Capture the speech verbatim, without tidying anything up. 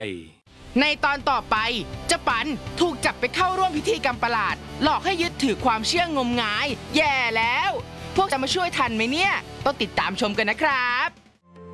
ในตอนต่อไปเจ้าปันถูกจับไปเข้าร่วมพิธีกรรมประหลาดหลอกให้ยึดถือความเชื่องมงายแย่แล้วพวกจะมาช่วยทันไหมเนี่ยต้องติดตามชมกันนะครับ